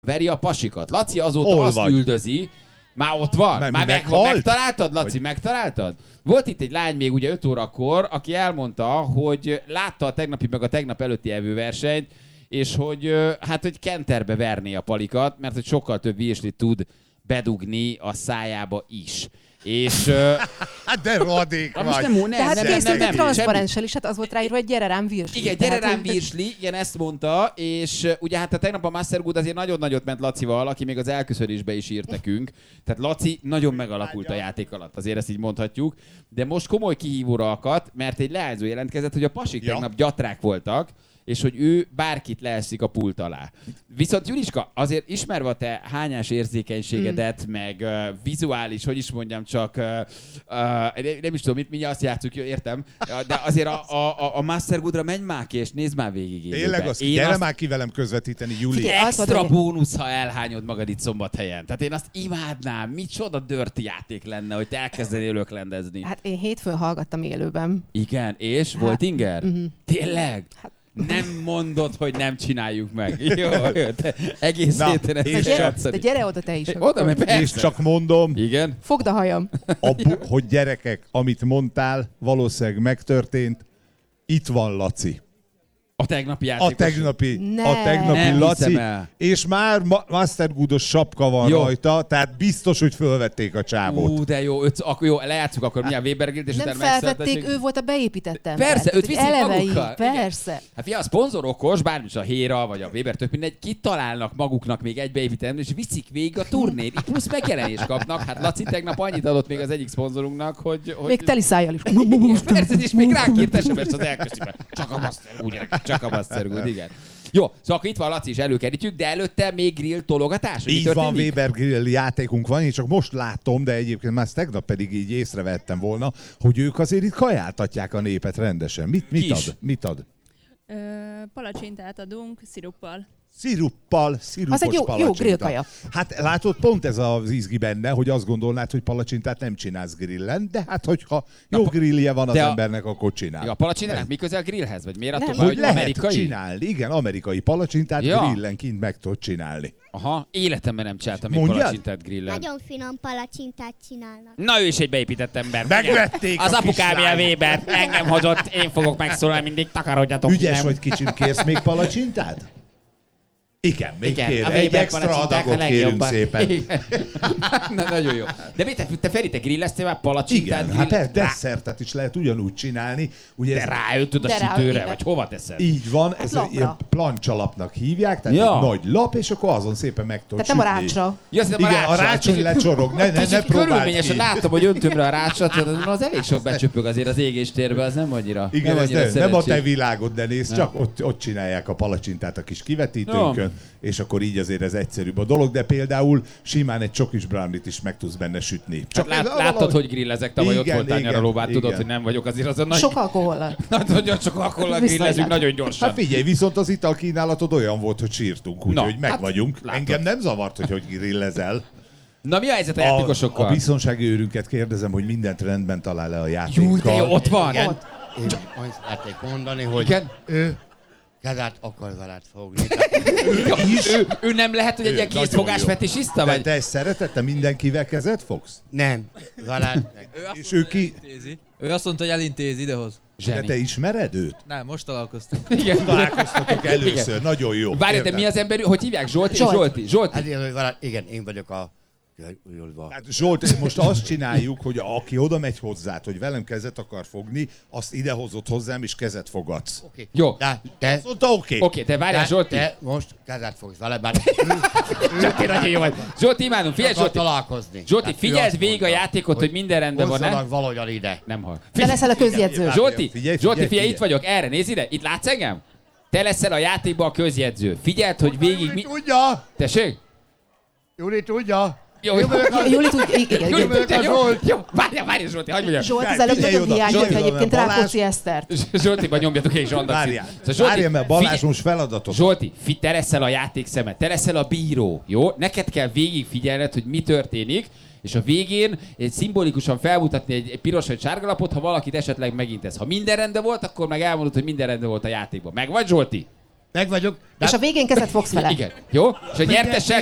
veri a pasikat. Laci azóta azt üldözi, már ott van. Már megtaláltad, Laci, megtaláltad? Volt itt egy lány még ugye 5 órakor, aki elmondta, hogy látta a tegnapi meg a tegnap előtti evőversenyt, és hogy hogy kenterbe verné a palikat, mert hogy sokkal több virslit tud bedugni a szájába is. És... de rohadék vagy. Nem, transzparenssel is, hát az volt ráírva, hogy gyere rám virsli. Igen, gyere rám virsli, igen, ezt mondta, és ugye hát a tegnap a Mastergood azért nagyon nagyot ment Lacival, aki még az elköszönésbe is írt nekünk. Tehát Laci nagyon megalakult a játék alatt, azért ezt így mondhatjuk. De most komoly kihívóra akadt, mert egy leányzó jelentkezett, hogy a pasik tegnap gyatrák voltak, és hogy ő bárkit leeszik a pult alá. Viszont Juliska, azért ismerve a te hányás érzékenységedet, meg vizuális, hogy is mondjam, csak nem is tudom, mi azt játszuk, értem, de azért a Mastergoodra menj már ki, és nézd már végig. Tényleg, gyere már ki velem közvetíteni, Juli. Extra bónusz, ha elhányod magad itt Szombathelyen. Tehát én azt imádnám, micsoda dirty játék lenne, hogy te elkezdenél öklendezni. Hát én hétfőn hallgattam élőben. Igen, és volt inger? Tényleg? Nem mondod, hogy nem csináljuk meg. Jó, egész héten ezt de gyere oda te is. Oda, mert persze. És csak mondom, igen? Fogd a hajam. Hogy gyerekek, amit mondtál, valószínűleg megtörtént. Itt van Laci. A tegnapi játékos. A tegnapi Laci. És már Mastergoodos sapka van rajta, tehát biztos, hogy fölvették a csábot. De jó, jó, lejátszuk akkor milyen Webergilt, és nem felvették, ő volt a beépített ember. Persze, őt viszik magukkal. Persze. Hát fia, a szponzor okos, bármilyen a Héra, vagy a Weber, tök mindegy, kitalálnak maguknak még egy beépített ember, és viszik végig a turnét. Itt plusz megjelenést kapnak. Hát Laci tegnap annyit adott még az egyik szponzorunknak, hogy... Még teli szájjal is. Persze, és még ránk írt SMS az elköszönbe. Csak a Mastergood, igen. Jó, szóval akkor itt van Laci is előkerítjük, de előtte még grill tologatás? Így van, Weber grill játékunk van, én csak most látom, de egyébként már tegnap pedig így észrevettem volna, hogy ők azért itt kajáltatják a népet rendesen. Mit ad? Palacsintát adunk sziruppal. Szirupos az egy jó grillkaja. Hát látod, pont ez az izgi benne, hogy azt gondolnád, hogy palacsintát nem csinálsz grillen, de hát hogyha jó grillje van az embernek, akkor csinál. A palacsintának mi közel grillhez? Vagy miért attól, hogy lehet amerikai? Csinálni. Igen, amerikai palacsintát grillen kint meg tudod csinálni. Aha, életemben nem csináltam még palacsintát grillen. Nagyon finom palacsintát csinálnak. Na ő is egy beépített ember. Megvették az apukám ilyen Weber, engem hozott, én fogok megszólalni, mindig takarodjatok. Ügyes vagy kicsit, kérsz még palacsintát? Igen, még kér. Egy extra adagot kérünk szépen. Na, nagyon jó. De te Feri, te grilleztél már palacsintát? Igen, hát desszertet is lehet ugyanúgy csinálni. Ugye de ráütöd a sütőre, vagy hova teszed? Így van, ez ilyen plancsalapnak hívják, tehát egy nagy lap, és akkor azon szépen meg tudod sütni. Tehát nem a rácsra. Igen, a rácson lecsorog, ne próbáld ki. Körülményesen látom, hogy öntöm rá a rácsot, az elég sok becsöpög azért az égéstérbe, az nem annyira. Igen, ez nem a te világod, de nézd, csak ott csinálják a palacsintát a kis kivetítőnkön. És akkor így azért ez egyszerűbb a dolog, de például simán egy csokis brownie-t is meg tudsz benne sütni. Csak láttad, hogy grillezek, tavaly ott voltál nyaralóban, tudod, hogy nem vagyok azért azon nagy... Sok alkohollal. Nagyon sok alkohollal grillezünk, nagyon gyorsan. Hát figyelj, viszont az italkínálatod olyan volt, hogy sírtunk, úgyhogy meg vagyunk. Engem nem zavart, hogy grillezel. Na mi a helyzet a játékosokkal? A biztonsági őrünket kérdezem, hogy mindent rendben talál le a játékkal. Jó, de ott van. Igen. Én azt szeretnék mondani, hogy ő kezát akar veled fogni. Ő nem lehet, hogy egy ilyen készfogás fetisista vagy? Te szeretette mindenkivel kezet fogsz? Nem. Veled. És ő ki? Ő azt mondta, hogy elintézi idehoz. De te ismered őt? Nem, most találkoztunk. Igen. Találkoztatok először, igen. Nagyon jó. Várj, de mi az ember, hogy hívják? Zsolti? Hát igen, én vagyok a... Hát Zsolt, most azt csináljuk, hogy aki oda megy hozzád, hogy velem kezet akar fogni, azt idehozott hozzám, és kezet fogadsz. Okay. Jó. Te... Azt mondta, Oké, te várjál, Zsolti. Te most kezet fogsz vele, bár... Zsolti, nagyon jó vagy. Zsolti, imádom, figyelj, Zsolti. Találkozni. Zsolti, figyeld végig a játékot, hogy minden rendben van, nem? Valahogyan ide. Nem hall. Te leszel a közjegyző. Zsolti, figyelj, itt vagyok, erre, nézd ide. Itt látsz engem? Te leszel a játékban a közjegyző. Figyeld, hogy végig... Júli tudja! Tessék? Júli tudja! Júli tudja, Jó, várjál, Zsolti, hagyd mondjam. Zsolt az előbb nagyon hiányzott egyébként Rákóczi Esztert. Zsoltiban nyomjatok és Andacit. Várjál, mert Balázs most feladatot. Zsolti, te leszel a játékszemet, te leszel a bíró, jó? Neked kell végig figyelned, hogy mi történik, és a végén egy szimbolikusan felmutatni egy piros vagy sárga lapot, ha valakit esetleg megintesz. Ha minden rendben volt, akkor meg elmondod, hogy minden rendben volt a játékban. Meg vagy, Zsolti? Meg vagyok. És a végén kezet fogsz vele. Igen. Jó? És a nyertessel